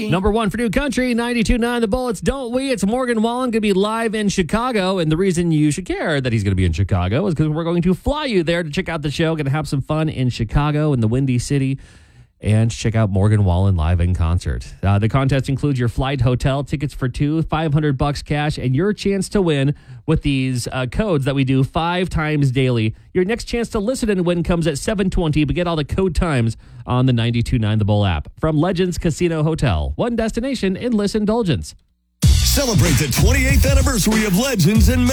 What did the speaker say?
Number one for New Country, 92.9 The Bullets, Don't We? It's Morgan Wallen going to be live in Chicago. And the reason you should care that he's going to be in Chicago is because we're going to fly you there to check out the show. Going to have some fun in Chicago, in the Windy City. And check out Morgan Wallen live in concert. The contest includes your flight, hotel, tickets for two, $500 cash, and your chance to win with these codes that we do 5 times daily. Your next chance to listen and win comes at 7:20, but get all the code times on the 92.9 The Bull app. From Legends Casino Hotel, one destination, endless indulgence. Celebrate the 28th anniversary of Legends in